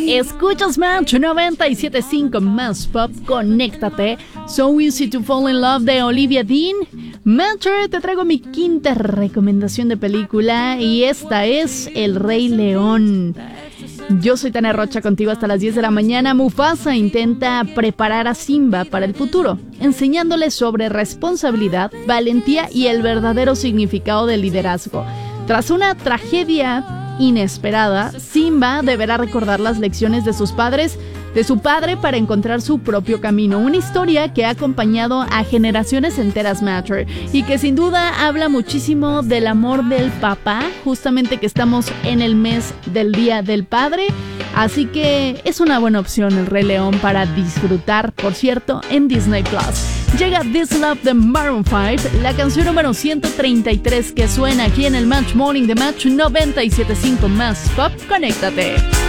Escuchas Match 97.5 Más Pop, conéctate. So Easy to Fall in Love de Olivia Dean. Matcher, te traigo mi quinta recomendación de película y esta es El Rey León. Yo soy Tania Rocha, contigo hasta las 10 de la mañana. Mufasa intenta preparar a Simba para el futuro, enseñándole sobre responsabilidad, valentía y el verdadero significado del liderazgo. Tras una tragedia inesperada, Simba deberá recordar las lecciones de su padre para encontrar su propio camino. Una historia que ha acompañado a generaciones enteras, Matcher, y que sin duda habla muchísimo del amor del papá, justamente que estamos en el mes del Día del Padre. Así que es una buena opción El Rey León para disfrutar, por cierto, en Disney Plus. Llega This Love de Maroon 5, la canción número 133 que suena aquí en el Match Morning de Match 97.5 Más Pop. Conéctate.